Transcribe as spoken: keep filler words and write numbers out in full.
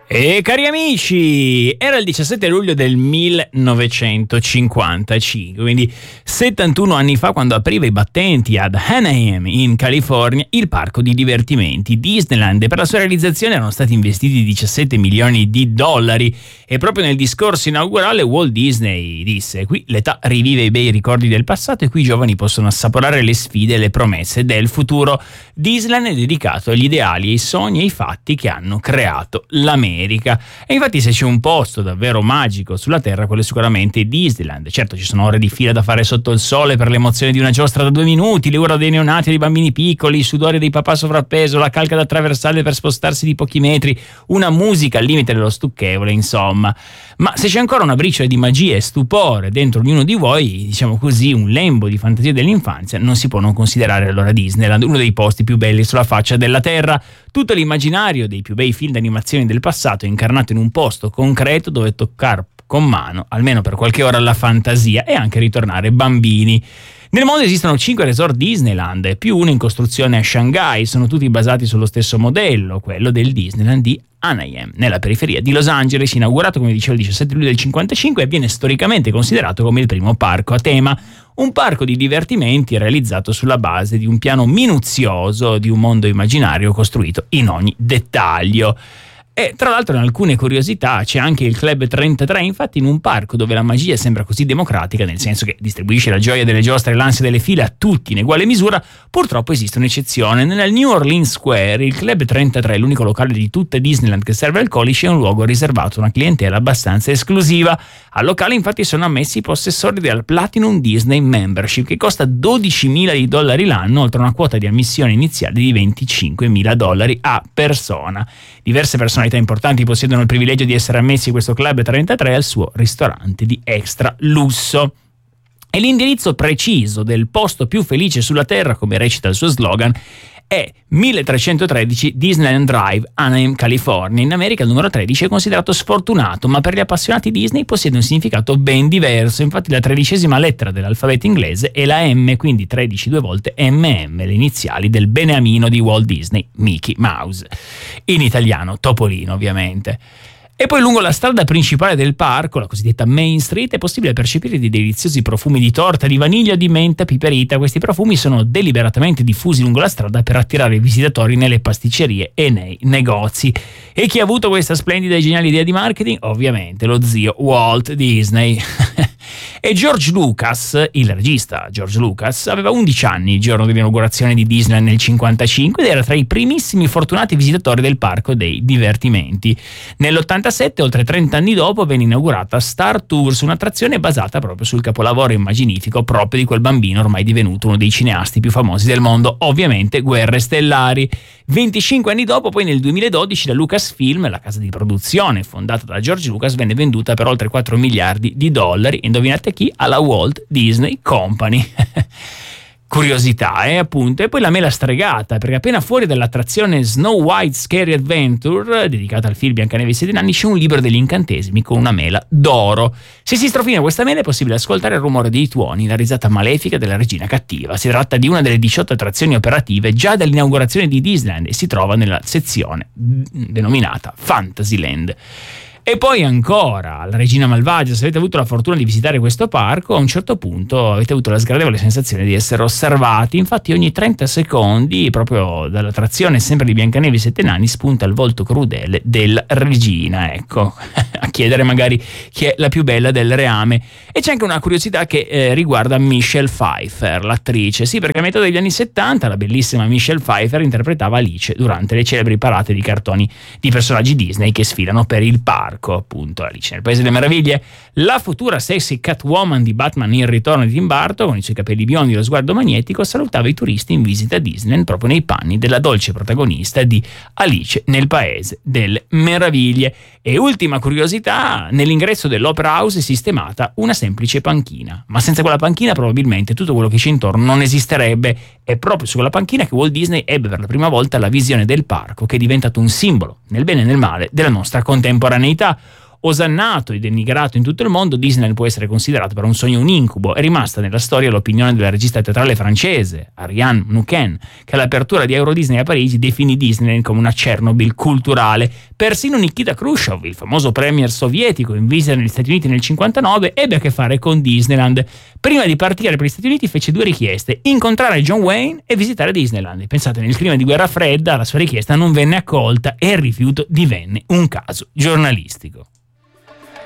E cari amici, era il diciassette luglio del millenovecentocinquantacinque, quindi settantuno anni fa, quando apriva i battenti ad Anaheim in California il parco di divertimenti Disneyland, e per la sua realizzazione erano stati investiti diciassette milioni di dollari. E proprio nel discorso inaugurale Walt Disney disse: qui l'età rivive i bei ricordi del passato e qui i giovani possono assaporare le sfide e le promesse del futuro. Disneyland è dedicato agli ideali, ai sogni e ai fatti che hanno creato l'America. E infatti, se c'è un posto davvero magico sulla Terra, quello è sicuramente Disneyland. Certo, ci sono ore di fila da fare sotto il sole per l'emozione di una giostra da due minuti, le urla dei neonati e dei bambini piccoli, i sudori dei papà sovrappeso, la calca da attraversare per spostarsi di pochi metri, una musica al limite dello stucchevole, insomma. Ma se c'è ancora una briciola di magia e stupore dentro ognuno di voi, diciamo così, un lembo di fantasia dell'infanzia, non si può non considerare allora Disneyland uno dei posti più belli sulla faccia della Terra. Tutto l'immaginario dei più bei film d'animazione del passato è incarnato in un posto concreto dove toccare con mano, almeno per qualche ora, la fantasia e anche ritornare bambini. Nel mondo esistono cinque resort Disneyland, più uno in costruzione a Shanghai. Sono tutti basati sullo stesso modello, quello del Disneyland di Anaheim, nella periferia di Los Angeles, inaugurato, come dicevo, il diciassette luglio del cinquantacinque, e viene storicamente considerato come il primo parco a tema. Un parco di divertimenti realizzato sulla base di un piano minuzioso di un mondo immaginario costruito in ogni dettaglio. E tra l'altro, in alcune curiosità c'è anche il Club trentatré. Infatti, in un parco dove la magia sembra così democratica, nel senso che distribuisce la gioia delle giostre e l'ansia delle file a tutti in uguale misura, purtroppo esiste un'eccezione. Nel New Orleans Square, il Club trentatré, l'unico locale di tutta Disneyland che serve alcolici, è un luogo riservato a una clientela abbastanza esclusiva. Al locale infatti sono ammessi i possessori del Platinum Disney Membership, che costa dodicimila di dollari l'anno, oltre a una quota di ammissione iniziale di venticinquemila dollari a persona. Diverse personalità importanti possiedono il privilegio di essere ammessi a questo Club trentatré al suo ristorante di extra lusso. E l'indirizzo preciso del posto più felice sulla Terra, come recita il suo slogan, è milletrecentotredici Disneyland Drive, Anaheim, California. In America il numero tredici è considerato sfortunato, ma per gli appassionati Disney possiede un significato ben diverso. Infatti la tredicesima lettera dell'alfabeto inglese è la M, quindi tredici due volte M M, le iniziali del beniamino di Walt Disney, Mickey Mouse. In italiano Topolino, ovviamente. E poi lungo la strada principale del parco, la cosiddetta Main Street, è possibile percepire dei deliziosi profumi di torta, di vaniglia o di menta piperita. Questi profumi sono deliberatamente diffusi lungo la strada per attirare i visitatori nelle pasticcerie e nei negozi. E chi ha avuto questa splendida e geniale idea di marketing? Ovviamente lo zio Walt Disney. E George Lucas, il regista George Lucas, aveva undici anni il giorno dell'inaugurazione di Disneyland nel cinquantacinque ed era tra i primissimi fortunati visitatori del parco dei divertimenti. Nell'ottantasette, oltre trenta anni dopo, venne inaugurata Star Tours, un'attrazione basata proprio sul capolavoro immaginifico proprio di quel bambino ormai divenuto uno dei cineasti più famosi del mondo, ovviamente Guerre Stellari. venticinque anni dopo, poi nel duemiladodici, la Lucasfilm, la casa di produzione fondata da George Lucas, venne venduta per oltre quattro miliardi di dollari. Indovinate chi? Alla Walt Disney Company. Curiosità, eh, appunto. E poi la mela stregata, perché appena fuori dall'attrazione Snow White Scary Adventure, dedicata al film Biancaneve e i sette nani, c'è un libro degli incantesimi con una mela d'oro. Se si strofina questa mela è possibile ascoltare il rumore dei tuoni, la risata malefica della regina cattiva. Si tratta di una delle diciotto attrazioni operative già dall'inaugurazione di Disneyland e si trova nella sezione denominata Fantasyland. E poi ancora, la Regina Malvagia. Se avete avuto la fortuna di visitare questo parco, a un certo punto avete avuto la sgradevole sensazione di essere osservati. Infatti ogni trenta secondi, proprio dall'attrazione sempre di Biancaneve e i sette nani, spunta il volto crudele della regina, ecco, a chiedere magari chi è la più bella del reame. E c'è anche una curiosità che eh, riguarda Michelle Pfeiffer, l'attrice. Sì, perché a metà degli anni settanta la bellissima Michelle Pfeiffer interpretava Alice durante le celebri parate di cartoni di personaggi Disney che sfilano per il parco. Appunto, Alice nel Paese delle Meraviglie. La futura sexy Catwoman di Batman Il Ritorno di Tim Burton, con i suoi capelli biondi e lo sguardo magnetico, salutava i turisti in visita a Disneyland proprio nei panni della dolce protagonista di Alice nel Paese delle Meraviglie. E ultima curiosità, nell'ingresso dell'Opera House è sistemata una semplice panchina, ma senza quella panchina probabilmente tutto quello che c'è intorno non esisterebbe. È proprio su quella panchina che Walt Disney ebbe per la prima volta la visione del parco, che è diventato un simbolo, nel bene e nel male, della nostra contemporaneità. Osannato e denigrato in tutto il mondo, Disneyland può essere considerato per un sogno un incubo. È rimasta nella storia l'opinione della regista teatrale francese Ariane Mnouchen, che all'apertura di Euro Disney a Parigi definì Disneyland come una Chernobyl culturale. Persino Nikita Khrushchev, il famoso premier sovietico in visita negli Stati Uniti nel cinquantanove, ebbe a che fare con Disneyland. Prima di partire per gli Stati Uniti fece due richieste: incontrare John Wayne e visitare Disneyland. Pensate, nel clima di guerra fredda la sua richiesta non venne accolta e il rifiuto divenne un caso giornalistico.